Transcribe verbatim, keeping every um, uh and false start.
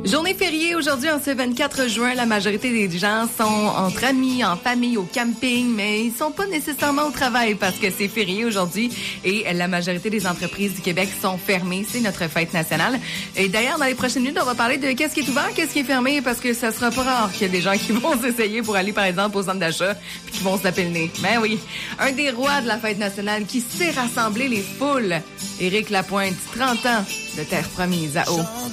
Journée fériée aujourd'hui, en ce vingt-quatre juin. La majorité des gens sont entre amis, en famille, au camping, mais ils sont pas nécessairement au travail parce que c'est férié aujourd'hui et la majorité des entreprises du Québec sont fermées. C'est notre fête nationale. Et d'ailleurs, dans les prochaines minutes, on va parler de qu'est-ce qui est ouvert, qu'est-ce qui est fermé, parce que ça sera pas rare qu'il y ait des gens qui vont s'essayer pour aller, par exemple, au centre d'achat puis qui vont se taper le nez. Ben oui, un des rois de la fête nationale qui sait rassembler les foules, Éric Lapointe, trente ans de Terre Promise à Eau.